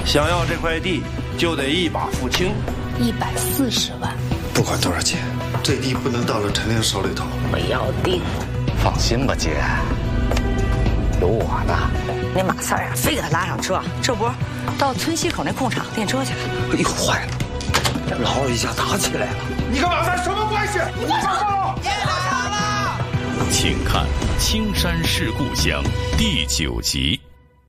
想要这块地，就得一把付清 140万。 不管多少钱，这地不能到了陈亮手里头。 我要定。 放心吧，姐，有我呢。 那马三呀，非给他拉上车，这不到村西口那空场练车去了。 哎呦，坏了，这老二一家打起来了。 你跟马三什么关系？你放手！ 别打扰了。 请看《青山是故乡》第9集。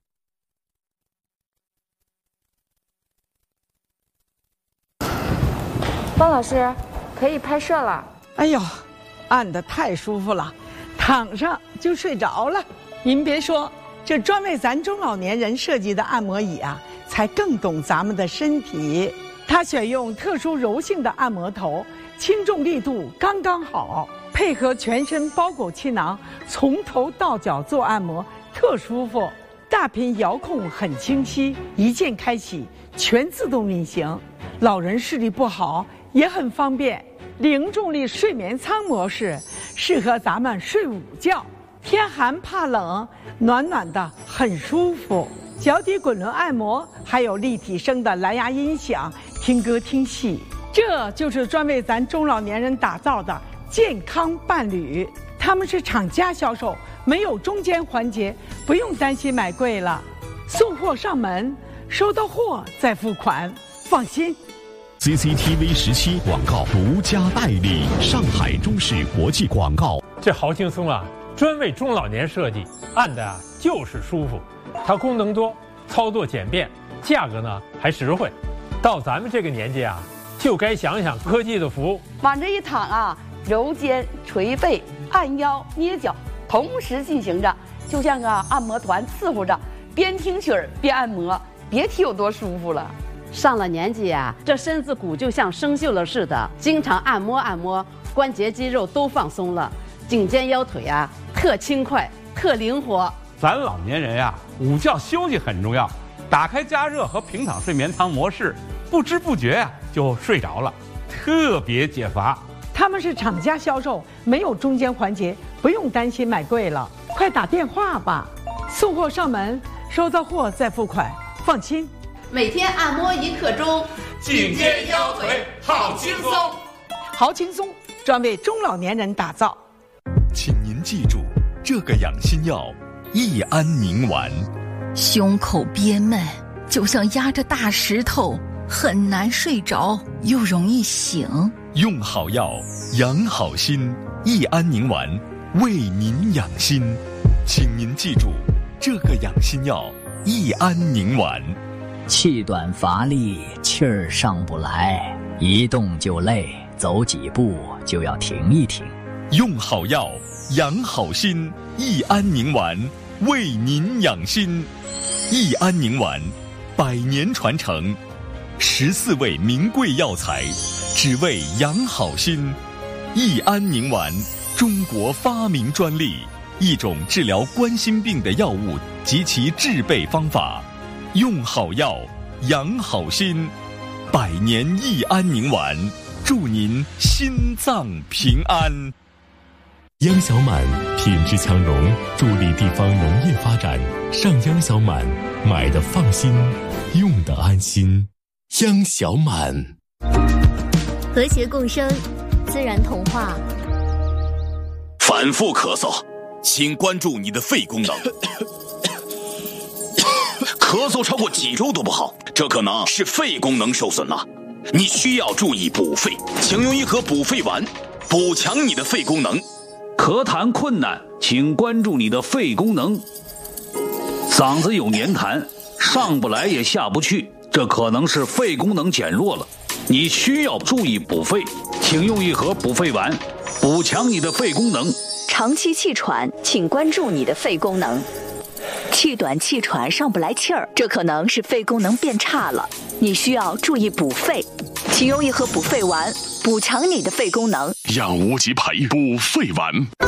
方老师，可以拍摄了。 哎呦，按得太舒服了，躺上就睡着了。您别说，这专为咱中老年人设计的按摩椅啊，才更懂咱们的身体。它选用特殊柔性的按摩头，轻重力度刚刚好，配合全身包裹气囊，从头到脚做按摩，特舒服。大屏遥控很清晰，一键开启，全自动运行。老人视力不好也很方便。零重力睡眠舱模式适合咱们睡午觉，天寒怕冷，暖暖的很舒服。脚底滚轮按摩，还有立体声的蓝牙音响，听歌听戏。这就是专为咱中老年人打造的健康伴侣。他们是厂家销售，没有中间环节，不用担心买贵了。送货上门，收到货再付款，放心。 CCTV 17广告独家代理，上海中视国际广告。 这好轻松啊，专为中老年设计，按的啊就是舒服。它功能多，操作简便，价格呢还实惠。到咱们这个年纪啊，就该想想科技的服务。 往这一躺啊，揉肩、捶背、按腰、捏脚，同时进行着，就像个按摩团伺候着，边听曲儿边按摩，别提有多舒服了。 上了年纪啊，这身子骨就像生锈了似的，经常按摩按摩，关节肌肉都放松了，颈肩腰腿啊特轻快特灵活。 咱老年人呀，午觉休息很重要，打开加热和平躺睡眠舱模式，不知不觉呀就睡着了，特别解乏。 他们是厂家销售，没有中间环节，不用担心买贵了。快打电话吧，送货上门，收到货再付款，放心。 每天按摩1刻钟， 颈肩腰腿好轻松， 好轻松，专为中老年人打造。 请您记住，这个养心药益安宁丸。 胸口憋闷，就像压着大石头，很难睡着，又容易醒。 用好药，养好心，益安宁丸为您养心。请您记住，这个养心药益安宁丸。 气短乏力，气儿上不来，一动就累，走几步就要停一停。 用好药，养好心，益安宁丸为您养心。益安宁丸100年传承，14味名贵药材，只为养好心。益安宁丸，中国发明专利，一种治疗冠心病的药物及其制备方法。用好药，养好心，100年益安宁丸，祝您心脏平安。央小满品质强农，助力地方农业发展。上央小满，买的放心，用的安心。央小满， 和谐共生，自然童话。 反复咳嗽，请关注你的肺功能。咳嗽超过几周都不好，这可能是肺功能受损了，你需要注意补肺，请用1盒补肺丸，补强你的肺功能。 咳痰困难，请关注你的肺功能。嗓子有黏痰，上不来也下不去，这可能是肺功能减弱了，你需要注意补肺，请用1盒补肺丸，补强你的肺功能。 长期气喘，请关注你的肺功能。气短气喘上不来气儿，这可能是肺功能变差了，你需要注意补肺，请用1盒补肺丸，补强你的肺功能。 让无极牌补肺丸。